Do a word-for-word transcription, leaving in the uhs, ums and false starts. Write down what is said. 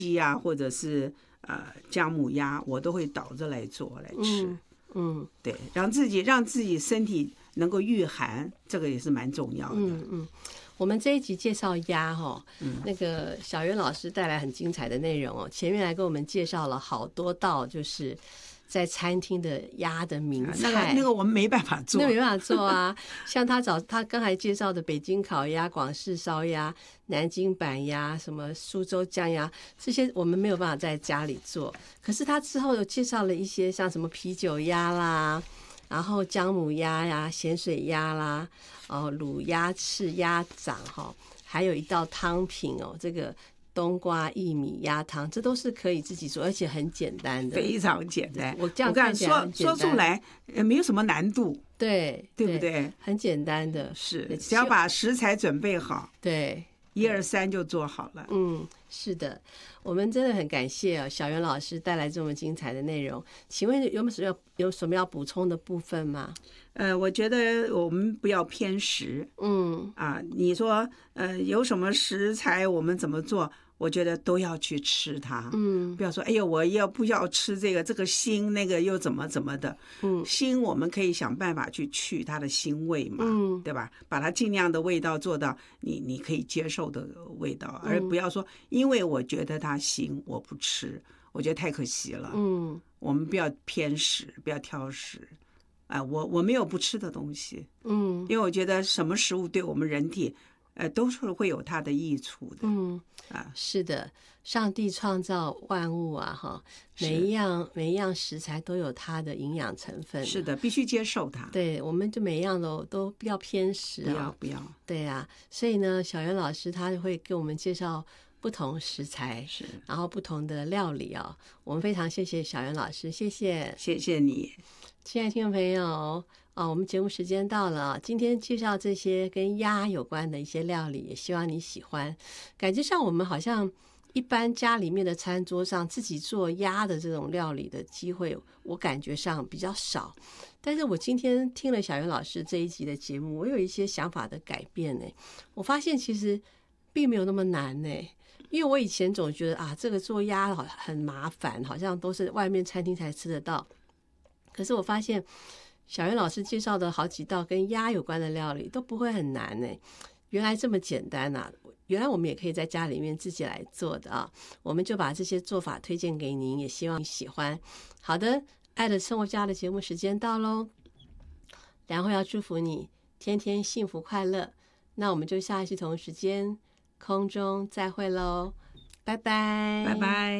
鸡啊，或者是呃姜母鸭，我都会倒着来做来吃。 嗯，嗯对，让自己让自己身体能够御寒，这个也是蛮重要的。 嗯嗯，我们这一集介绍鸭哈， 嗯， 那个小袁老师带来很精彩的内容哦。前面来给我们介绍了好多道，就是在餐厅的鸭的名菜。 那个那个我们没办法做， 那没办法做啊。像他早他刚才介绍的北京烤鸭、广式烧鸭、南京板鸭、什么苏州酱鸭，这些我们没有办法在家里做。可是他之后有介绍了一些像什么啤酒鸭啦，然后姜母鸭呀、咸水鸭啦，哦，卤鸭翅、鸭掌哈，还有一道汤品哦，这个冬瓜薏米鸭汤，这都是可以自己做，而且很简单的， 非常简单。 我这样看看起来说很简单说出来，呃，没有什么难度， 对对不对？ 很简单的， 是，只要把食材准备好， 对， 一二三就做好了。 嗯，是的，我们真的很感谢啊，小袁老师带来这么精彩的内容。请问有没有有什么要补充的部分吗？ 呃，我觉得我们不要偏食。 嗯啊，你说呃有什么食材我们怎么做？我觉得都要去吃它。 嗯， 不要说哎呦我要不要吃这个这个腥那个又怎么怎么的。 嗯， 腥我们可以想办法去去它的腥味嘛， 嗯， 对吧？把它尽量的味道做到你你可以接受的味道， 嗯而不要说因为我觉得它腥我不吃，我觉得太可惜了。 嗯， 我们不要偏食，不要挑食。啊，我我没有不吃的东西， 嗯， 因为我觉得什么食物对我们人体，呃，都是会有它的益处的。 嗯， 啊， 是的，上帝创造万物啊，哈，每一样每一样食材都有它的营养成分。 是的，必须接受它。 对，我们就每一样都都不要偏食啊， 不要不要。 对啊，所以呢，小袁老师他会给我们介绍不同食材， 是， 然后不同的料理哦。我们非常谢谢小袁老师，谢谢， 谢谢你。 亲爱的听众朋友，哦，我们节目时间到了，今天介绍这些跟鸭有关的一些料理，也希望你喜欢。感觉上我们好像一般家里面的餐桌上自己做鸭的这种料理的机会，我感觉上比较少。但是我今天听了小袁老师这一集的节目，我有一些想法的改变呢。我发现其实并没有那么难呢。因为我以前总觉得啊，这个做鸭好很麻烦，好像都是外面餐厅才吃得到。可是我发现小袁老师介绍的好几道跟鸭有关的料理都不会很难呢。原来这么简单啊！原来我们也可以在家里面自己来做的啊！我们就把这些做法推荐给您，也希望你喜欢。好的，爱的生活家的节目时间到咯，然后要祝福你天天幸福快乐。那我们就下一期同时间空中再会咯，拜拜， 拜拜。